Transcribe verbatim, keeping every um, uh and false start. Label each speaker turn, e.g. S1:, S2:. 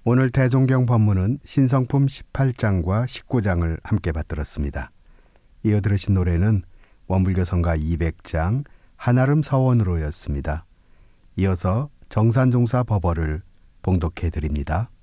S1: 오늘 대종경 법문은 신성품 십팔 장과 십구 장을 함께 받들었습니다. 이어 들으신 노래는 원불교 성가 이백 장 한아름 서원으로였습니다. 이어서 정산종사 법어를 봉독해 드립니다.